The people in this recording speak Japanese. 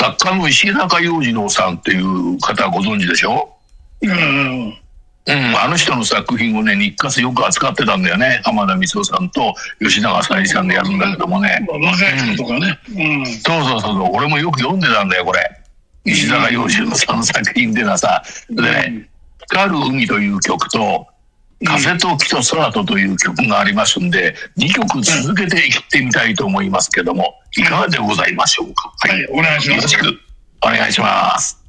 作家の石坂洋次郎さんっていう方ご存知でしょ？あの人の作品をね、日活よく扱ってたんだよね。浜田光夫さんと吉永小百合さんでやるんだけどもね。 若い人とかね。 そう。俺もよく読んでたんだよ、これ。石坂洋次郎さんの作品っていうのはさ。でね、光る海という曲と、風と木と空とという曲がありますんで、2曲続けていってみたいと思いますけども、いかがでございましょうか。 はい、お願いします。 よろしくお願いします。